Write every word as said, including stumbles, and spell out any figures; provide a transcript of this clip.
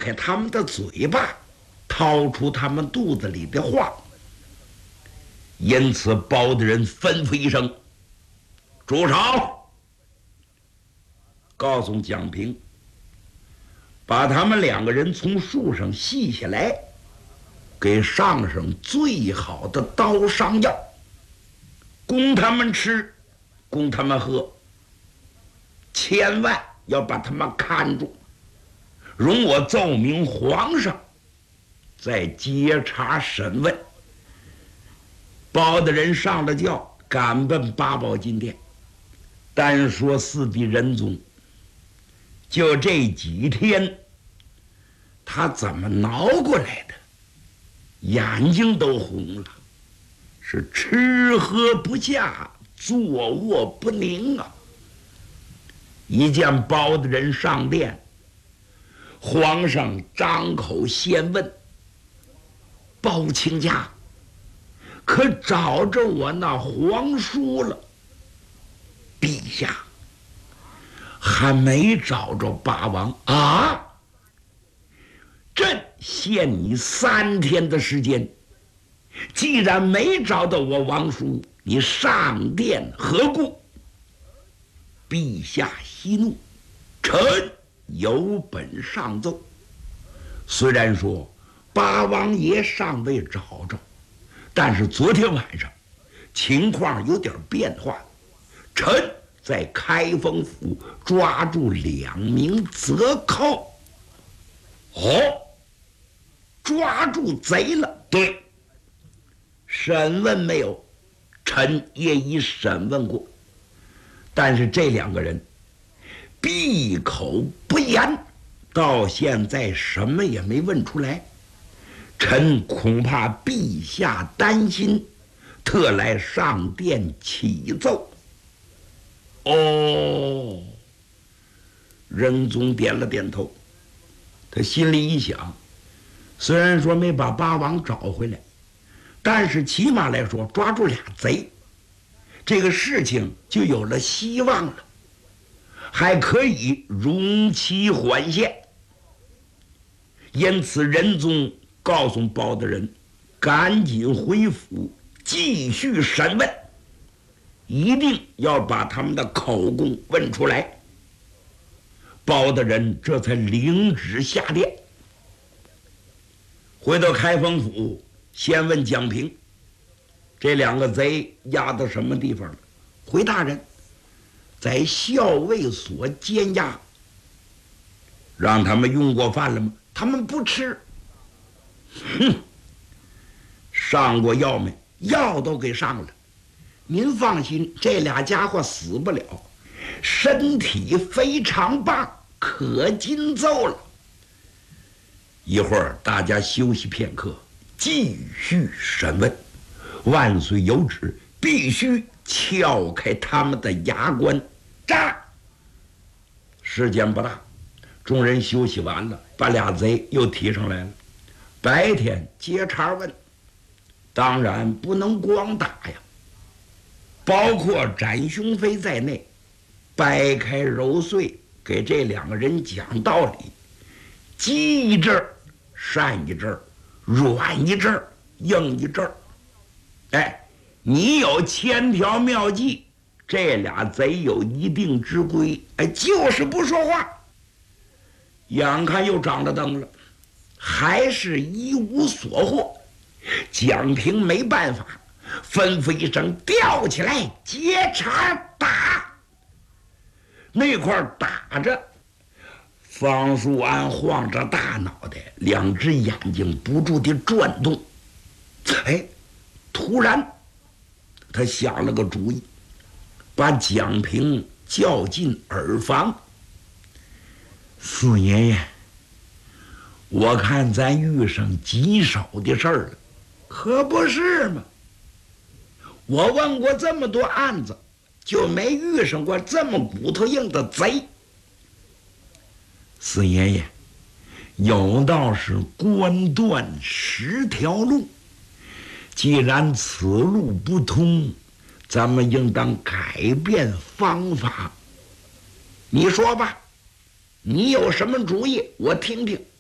开他们的嘴巴，掏出他们肚子里的话。因此包大人吩咐一声：“住手！”告诉蒋平，把他们两个人从树上系下来，给上上最好的刀伤药，供他们吃，供他们喝，千万要把他们看住，容我奏明皇上，再接查审问。包大人上了轿，赶奔八宝金殿。单说四弟仁宗，就这几天，他怎么挠过来的？眼睛都红了，是吃喝不下，坐卧不宁啊！一见包大人上殿，皇上张口先问：“包卿家可找着我那皇叔了？”陛下，还没找着八王啊！朕限你三天的时间，既然没找到我王叔，你上殿何故？陛下息怒，臣有本上奏。虽然说八王爷尚未找着，但是昨天晚上情况有点变化，臣在开封府抓住两名贼寇。哦，抓住贼了？对。审问没有？臣也已审问过，但是这两个人闭口不言，到现在什么也没问出来。臣恐怕陛下担心，特来上殿启奏。哦，仁宗点了点头，他心里一想，虽然说没把八王找回来，但是起码来说抓住俩贼，这个事情就有了希望了，还可以容期缓限。因此仁宗告诉包大人，赶紧回府继续审问，一定要把他们的口供问出来。包大人这才领旨下殿。回到开封府，先问蒋平，这两个贼押到什么地方了？回大人，在校尉所监押。让他们用过饭了吗？他们不吃。哼，上过药没？药都给上了。您放心，这俩家伙死不了，身体非常棒，可金奏了。一会儿大家休息片刻，继续审问。万岁有旨，必须撬开他们的牙关。扎！时间不大，众人休息完了，把俩贼又提上来了。白天接茬问，当然不能光打呀，包括展雄飞在内，掰开揉碎，给这两个人讲道理，激一阵儿，善一阵儿，软一阵儿，硬一阵儿。哎，你有千条妙计，这俩贼有一定之规，哎，就是不说话。眼看又长了灯了，还是一无所获。蒋平没办法，吩咐一声：“吊起来，接茬打。”那块打着，方树安晃着大脑袋，两只眼睛不住地转动。哎，突然他想了个主意，把蒋平叫进耳房。四爷爷，我看咱遇上棘手的事儿了。可不是嘛，我问过这么多案子，就没遇上过这么骨头硬的贼。四爷爷，有道是官断十条路，既然此路不通，咱们应当改变方法。你说吧，你有什么主意？我听听。